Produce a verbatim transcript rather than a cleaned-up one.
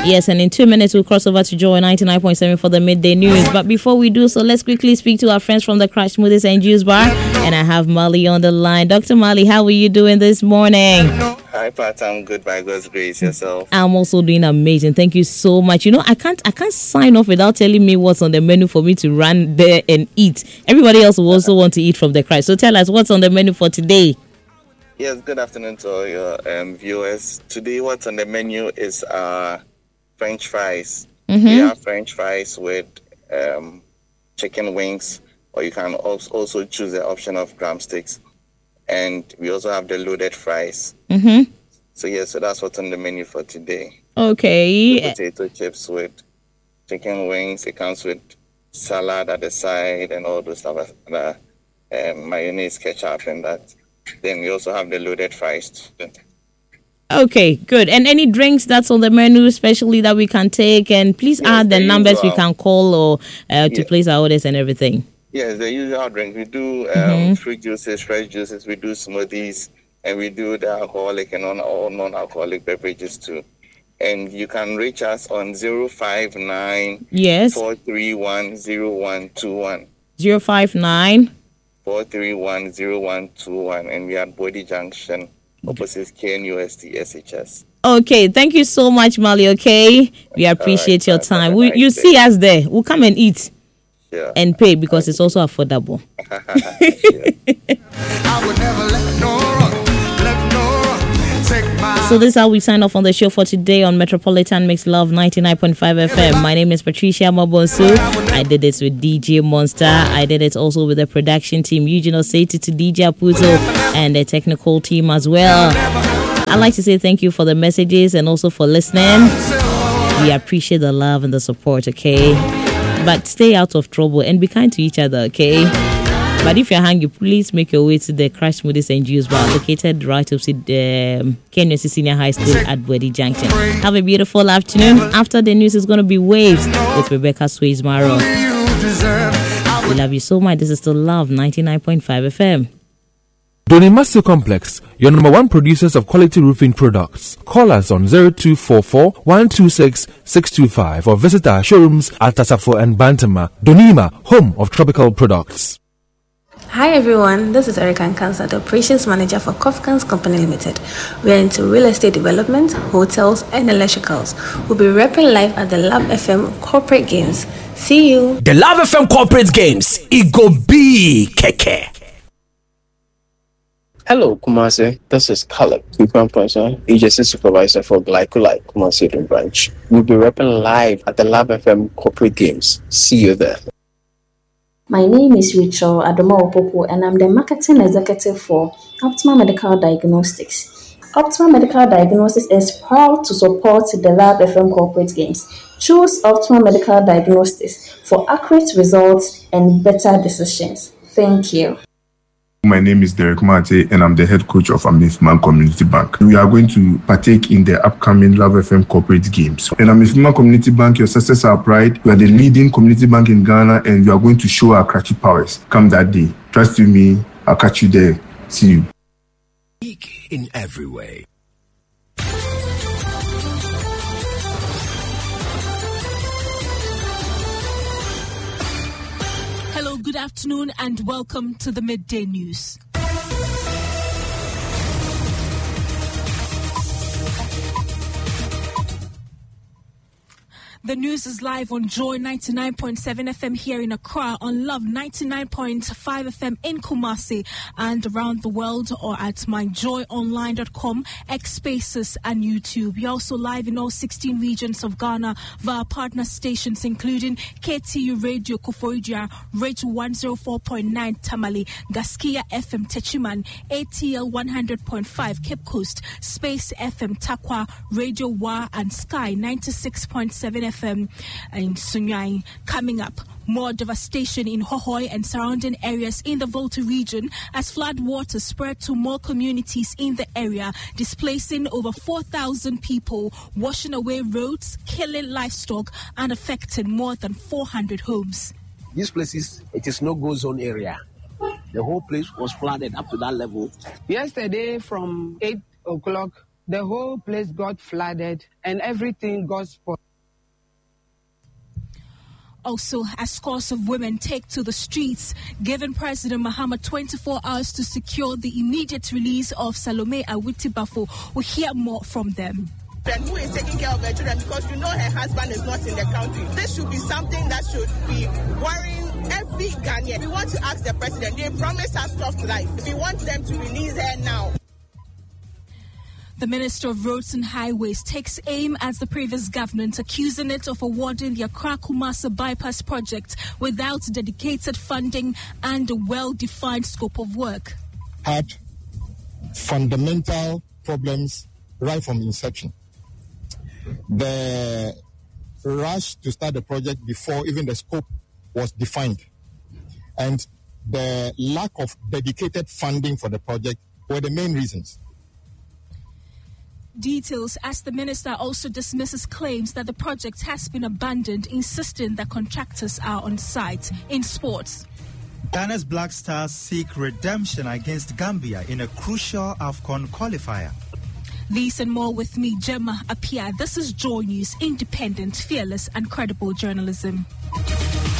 Yes, and in two minutes we'll cross over to Joy ninety-nine point seven for the midday news. But before we do so, let's quickly speak to our friends from the Crash Smoothies and Juice Bar. And I have Mali on the line. Doctor Mali, how are you doing this morning? Hi, Pat. I'm good by God's grace. Yourself? I'm also doing amazing. Thank you so much. You know, I can't I can't sign off without telling me what's on the menu for me to run there and eat. Everybody else will also want to eat from the Crash. So tell us what's on the menu for today. Yes, good afternoon to all your um, viewers. Today, what's on the menu is uh, French fries. Mm-hmm. We have French fries with um, chicken wings, or you can also choose the option of drumsticks. And we also have the loaded fries. Mm-hmm. So, yes, so that's what's on the menu for today. Okay. The potato chips with chicken wings. It comes with salad at the side and all those stuff, uh, um, mayonnaise, ketchup, and that. Then we also have the loaded fries. Okay, good. And any drinks that's on the menu, especially that we can take, and please yes, add the, the numbers usual, we can call or uh, to yes. place our orders and everything. Yes, the usual drink. We do um, mm-hmm. fruit juices, fresh juices. We do smoothies, and we do the alcoholic and non- all non-alcoholic beverages too. And you can reach us on zero five nine yes four three one zero one two one zero five nine four three one zero one two one, and we are at Body Junction, opposite K N U S T S H S. Okay, thank you so much, Mali. Okay, we appreciate right, your time. We, nice you day. See us there. We'll come and eat yeah. and pay because it's also affordable. I would never let no let no take my. So this is how we sign off on the show for today on Metropolitan Mix Love ninety-nine point five F M. My name is Patricia Mabonsu. I did this with D J Monster. I did it also with the production team, Eugene Oseti to D J Aputo, and the technical team as well. I'd like to say thank you for the messages and also for listening. We appreciate the love and the support, okay? But stay out of trouble and be kind to each other, okay? But if you're hungry, please make your way to the Crash Smoothies and Juice Bar, located right opposite the um, K N U S T Senior High School at Body Junction. Have a beautiful afternoon. After the news is going to be Waves with Rebecca Swayze-Maro. We love you so much. This is still Love ninety-nine point five F M. Donimasu Complex, your number one producers of quality roofing products. Call us on zero two four four, one two six, six two five or visit our showrooms at Tasafo and Bantama. Donima, home of tropical products. Hi everyone, this is Erica Nkansa, the operations manager for Kofkans Company Limited. We are into real estate development, hotels and electricals. We'll be repping live at the Love F M Corporate Games. See you. The Love F M Corporate Games, it go be keke. Hello, Kumasi. This is Caleb, Kupampasa, agency supervisor for Glycolite Kumasi branch. We'll be repping live at the Love F M Corporate Games. See you there. My name is Rachel Adoma Opopo, and I'm the marketing executive for Optima Medical Diagnostics. Optima Medical Diagnostics is proud to support the Love F M Corporate Games. Choose Optima Medical Diagnostics for accurate results and better decisions. Thank you. My name is Derek Mate, and I'm the head coach of Amifman Community Bank. We are going to partake in the upcoming Love F M Corporate Games. And Amifman Community Bank, your success, our pride. We are the leading community bank in Ghana, and we are going to show our cracky powers. Come that day. Trust you me, I'll catch you there. See you. In every way. Good afternoon and welcome to the Midday News. The news is live on Joy ninety-nine point seven F M here in Accra, on Love ninety-nine point five F M in Kumasi and around the world, or at my joy online dot com, X Spaces and YouTube. We're also live in all sixteen regions of Ghana via partner stations including K T U Radio Koforidua, Radio one oh four point nine Tamale, Gaskia F M Techiman, A T L one hundred point five Cape Coast, Space F M Takwa, Radio Wa and Sky ninety-six point seven F M in Sunyai. Coming up, more devastation in Hohoi and surrounding areas in the Volta region as flood water spread to more communities in the area, displacing over four thousand people, washing away roads, killing livestock, and affecting more than four hundred homes. These places, it is no-go zone area. The whole place was flooded up to that level. Yesterday from eight o'clock the whole place got flooded and everything got spoiled. Also, as scores of women take to the streets, giving President Mahama twenty-four hours to secure the immediate release of Salome Awiti-Bafo. We'll hear more from them. And who is taking care of her children, because you know her husband is not in the country. This should be something that should be worrying every Ghanaian. We want to ask the president, they promised us soft life. We want them to release her now. The Minister of Roads and Highways takes aim at the previous government, accusing it of awarding the Accra-Kumasi bypass project without dedicated funding and a well-defined scope of work. Had fundamental problems right from inception. The rush to start the project before even the scope was defined, and the lack of dedicated funding for the project were the main reasons. Details as the minister also dismisses claims that the project has been abandoned, insisting that contractors are on site. In sports, Ghana's Black Stars seek redemption against Gambia in a crucial AFCON qualifier. These and more with me, Gemma Apia. This is Joy News, independent, fearless and credible journalism.